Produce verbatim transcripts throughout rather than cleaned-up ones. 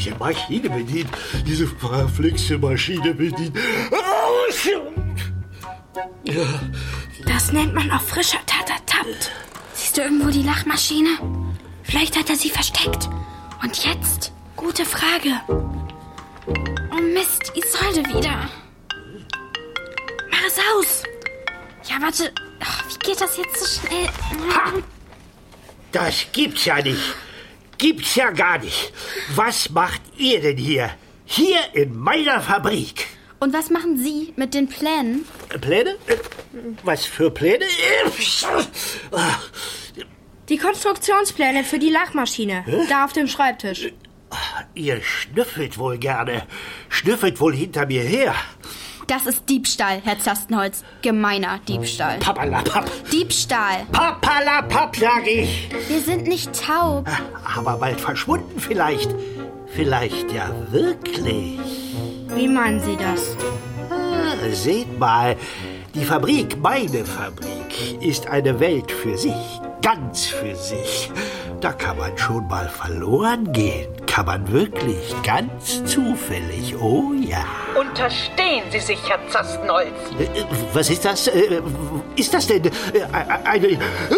diese Maschine bedient. Diese verflixte Maschine bedient. Das nennt man auf frischer Tat ertappt. Siehst du irgendwo die Lachmaschine? Vielleicht hat er sie versteckt. Und jetzt? Gute Frage. Oh Mist, Isolde wieder. Mach es aus. Ja, warte. Ach, wie geht das jetzt so schnell? Ha! Das gibt's ja nicht. Gibt's ja gar nicht. Was macht ihr denn hier? Hier in meiner Fabrik. Und was machen Sie mit den Plänen? Pläne? Was für Pläne? Die Konstruktionspläne für die Lachmaschine. Hä? Da auf dem Schreibtisch. Ihr schnüffelt wohl gerne. Schnüffelt wohl hinter mir her. Das ist Diebstahl, Herr Zastenholz. Gemeiner Diebstahl. Papalapap. Diebstahl. Papalapap, sag ich. Wir sind nicht taub. Aber bald verschwunden vielleicht. Vielleicht ja wirklich. Wie meinen Sie das? Ah, seht mal, die Fabrik, meine Fabrik, ist eine Welt für sich. Ganz für sich. Da kann man schon mal verloren gehen. Kann man wirklich, ganz zufällig, oh ja. Unterstehen Sie sich, Herr Zastenholz. Äh, was ist das? Äh, ist das denn äh, eine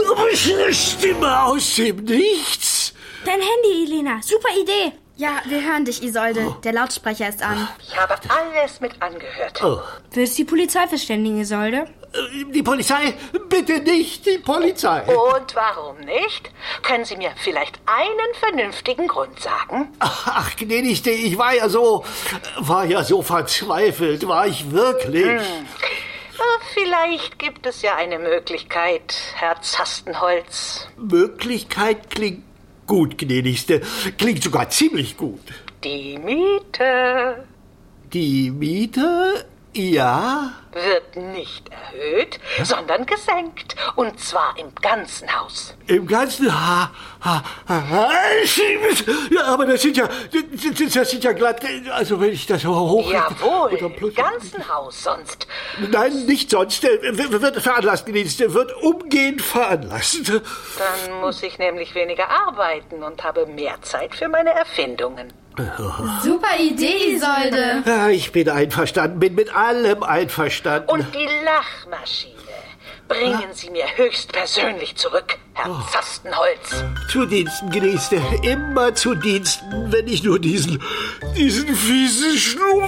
Stimme aus dem Nichts? Dein Handy, Elena. Super Idee. Ja, wir hören dich, Isolde. Oh. Der Lautsprecher ist an. Ich habe alles mit angehört. Oh. Willst du die Polizei verständigen, Isolde? Die Polizei? Bitte nicht die Polizei. Und warum nicht? Können Sie mir vielleicht einen vernünftigen Grund sagen? Ach, gnädigste, ich war ja so, war ja so verzweifelt, war ich wirklich. Hm. Vielleicht gibt es ja eine Möglichkeit, Herr Zastenholz. Möglichkeit klingt gut, gnädigste. Klingt sogar ziemlich gut. Die Miete. Die Miete? Ja. Wird nicht erhöht, Hä? sondern gesenkt. Und zwar im ganzen Haus. Im ganzen ha, ha, ha, ha. Ja, aber das sind ja, das sind ja glatt, also wenn ich das hoch... Jawohl, im ganzen Haus, sonst... Nein, nicht sonst, wird veranlasst, wird umgehend veranlasst. Dann muss ich nämlich weniger arbeiten und habe mehr Zeit für meine Erfindungen. Super Idee, Isolde. Ja, ich bin einverstanden, bin mit allem einverstanden. Und die Lachmaschine bringen ah. Sie mir höchstpersönlich zurück, Herr oh. Zastenholz. Zu Diensten, Gnädigste, immer zu Diensten, wenn ich nur diesen, diesen fiesen Schnuff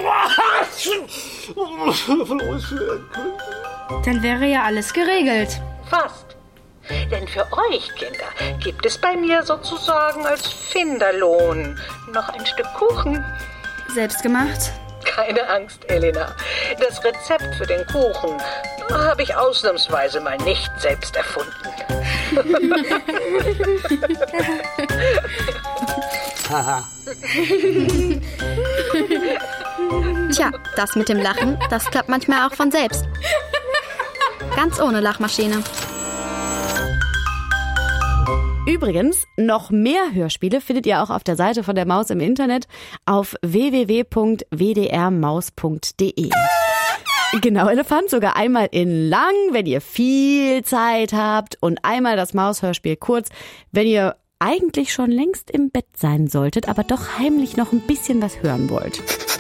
loswerden könnte. Dann wäre ja alles geregelt. Fast. Denn für euch, Kinder, gibt es bei mir sozusagen als Finderlohn noch ein Stück Kuchen. Selbstgemacht? Keine Angst, Elena. Das Rezept für den Kuchen habe ich ausnahmsweise mal nicht selbst erfunden. Tja, das mit dem Lachen, das klappt manchmal auch von selbst. Ganz ohne Lachmaschine. Übrigens, noch mehr Hörspiele findet ihr auch auf der Seite von der Maus im Internet auf w w w punkt w d r maus punkt d e. Genau, Elefant, sogar einmal in lang, wenn ihr viel Zeit habt, und einmal das Maushörspiel kurz, wenn ihr eigentlich schon längst im Bett sein solltet, aber doch heimlich noch ein bisschen was hören wollt.